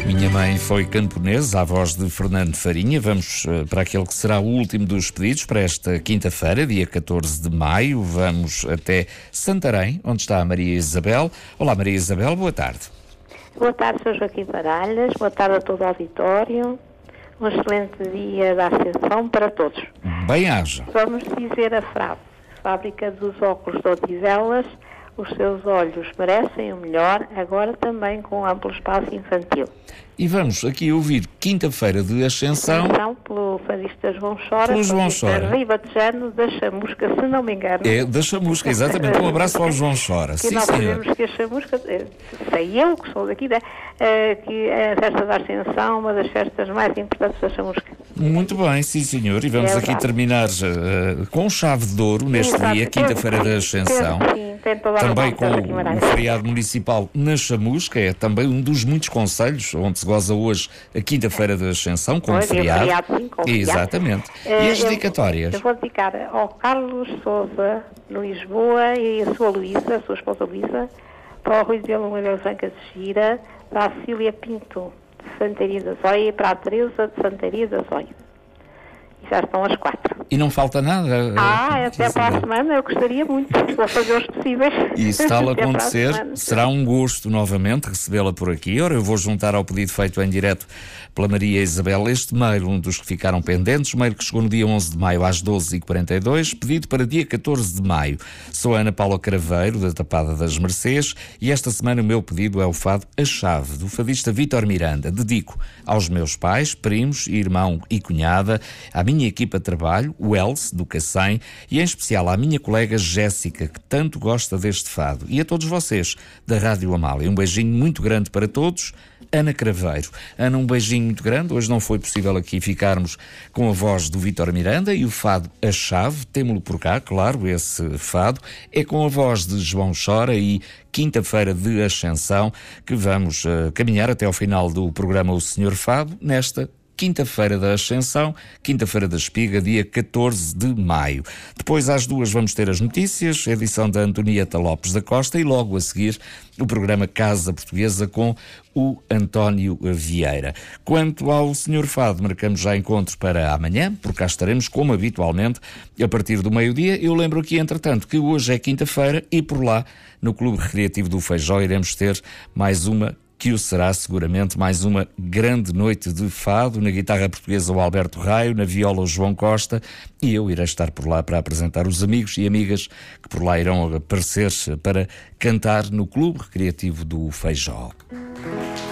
Minha mãe foi camponesa, à voz de Fernando Farinha. Vamos para aquele que será o último dos pedidos para esta quinta-feira, dia 14 de maio. Vamos até Santarém, onde está a Maria Isabel. Olá, Maria Isabel, boa tarde. Boa tarde, Sr. Joaquim Baralhas. Boa tarde a todo o auditório. Um excelente dia da Ascensão para todos. Bem-aja. Vamos dizer a frase: fábrica dos óculos de Odivelas, os seus olhos merecem o melhor, agora também com amplo espaço infantil. E vamos aqui ouvir Quinta-feira de Ascensão. Pelo fadista João Chora. Pelo João Chora. Ribatejano da Chamusca, se não me engano. É, da Chamusca, exatamente. Um abraço ao João Chora. Que Sim, nós senhor. sabemos que a Chamusca, sei eu que sou daqui, que a festa da Ascensão é uma das festas mais importantes da Chamusca. Muito bem, sim, senhor. E vamos aqui terminar com chave de ouro neste dia, Quinta-feira da Ascensão. Também com o feriado municipal na Chamusca, é também um dos muitos concelhos onde se goza hoje a Quinta-feira da Ascensão, com feriado. Sim, com exatamente. E as dedicatórias? Eu vou dedicar ao Carlos Sousa, no Lisboa, e a sua Luísa, a sua esposa Luísa, para o Rui de Moreira Zanca de Gira, para a Cília Pinto, de Santaria da Zóia, e para a Teresa de Santaria da Zóia. E já estão as 4. E não falta nada? Até para a semana, eu gostaria muito. Vou fazer os possíveis. E se tal acontecer, será um gosto novamente recebê-la por aqui. Ora, eu vou juntar ao pedido feito em direto pela Maria Isabel este mail, um dos que ficaram pendentes, mail que chegou no dia 11 de maio às 12h42, pedido para dia 14 de maio. Sou a Ana Paula Craveiro, da Tapada das Mercês, e esta semana o meu pedido é o fado A Chave, do fadista Vítor Miranda. Dedico aos meus pais, primos, irmão e cunhada, à minha equipa de trabalho, o Elce, do Cacém, e em especial à minha colega Jéssica, que tanto gosta deste fado, e a todos vocês da Rádio Amália. Um beijinho muito grande para todos. Ana Craveiro. Ana, um beijinho muito grande. Hoje não foi possível aqui ficarmos com a voz do Vítor Miranda e o fado A Chave. Temo-lo por cá, claro, esse fado. É com a voz de João Chora e Quinta-feira de Ascensão que vamos caminhar até ao final do programa O Senhor Fado, nesta Quinta-feira da Ascensão, Quinta-feira da Espiga, dia 14 de maio. Depois, às 2, vamos ter as notícias, edição da Antonieta Lopes da Costa, e logo a seguir o programa Casa Portuguesa com o António Vieira. Quanto ao Senhor Fado, marcamos já encontro para amanhã, porque cá estaremos, como habitualmente, a partir do meio-dia. Eu lembro aqui, entretanto, que hoje é quinta-feira e por lá, no Clube Recreativo do Feijó, iremos ter mais uma que o será seguramente mais uma grande noite de fado. Na guitarra portuguesa o Alberto Raio, na viola o João Costa, e eu irei estar por lá para apresentar os amigos e amigas que por lá irão aparecer para cantar no Clube Recreativo do Feijó.